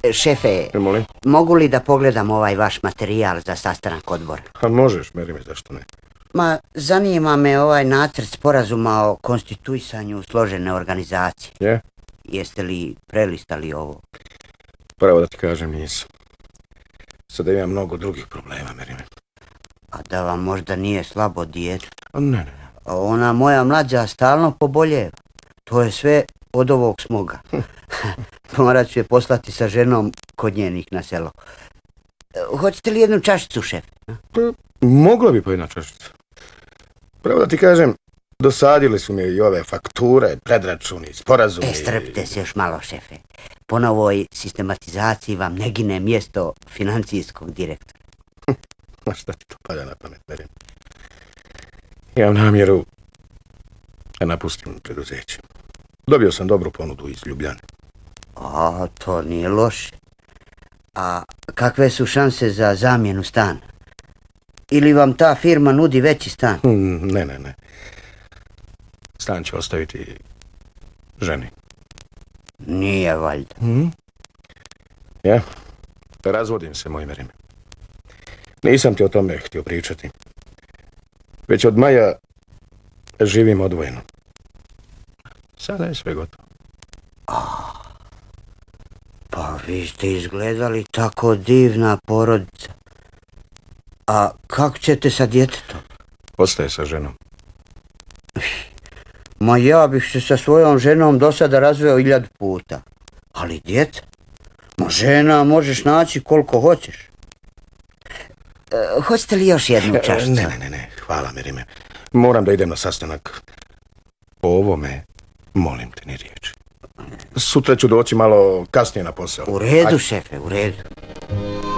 Šefe, Molim? mogu li da pogledam ovaj vaš materijal za sastanak odbora? A možeš, Merime, zašto ne? Ma, zanima me ovaj nacrt sporazuma o konstituisanju složene organizacije. Je? Jeste li prelistali ovo? Pravo da ti kažem, nisam. Sada imam mnogo drugih problema, Merime. A da vam možda nije slabo dijete? Ne. Ona moja mlađa stalno poboljeva. To je sve od ovog smoga. Morat ću je poslati sa ženom kod njenih na selo. Hoćete li jednu čašicu, šef? Pa, mogla bi po jedna čašica. Pravo da ti kažem, dosadili su mi i ove fakture, predračuni, sporazumi. Strpite se još malo, šefe. Po novoj sistematizaciji vam ne gine mjesto financijskog direktora. Ma šta ti to pada na pamet, Merime? Imam namjeru da napustim preduzeće. Dobio sam dobru ponudu iz Ljubljane. A, to nije loše. A kakve su šanse za zamjenu stana? Ili vam ta firma nudi veći stan? Ne. Stan će ostaviti ženi. Nije valjda. Ja, razvodim se, moj Merime. Nisam ti o tome htio pričati. Već od maja živim odvojeno. Sada je sve gotovo. Pa vi ste izgledali tako divna porodica. A kako ćete sa djetetom? Ostaje sa ženom. Ma ja bih se sa svojom ženom do sada razveo 1000 puta. Ali djeca? Ma žena možeš naći koliko hoćeš. Hoćete li još jednu čašicu? Ne. Hvala, Merime. Moram da idem na sastanak. O ovome, molim te, ni riječi. Sutra ću doći malo kasnije na posao. U redu, šefe, u redu.